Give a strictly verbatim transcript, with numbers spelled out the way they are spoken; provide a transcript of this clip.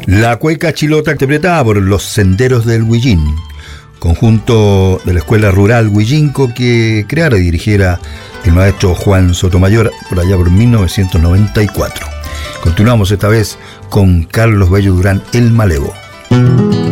La cueca chilota interpretada por Los Senderos del Huillín, conjunto de la Escuela Rural Huillinco que creara y dirigiera el maestro Juan Sotomayor por allá por mil novecientos noventa y cuatro. Continuamos esta vez con Carlos Bello Durán, El Malevo.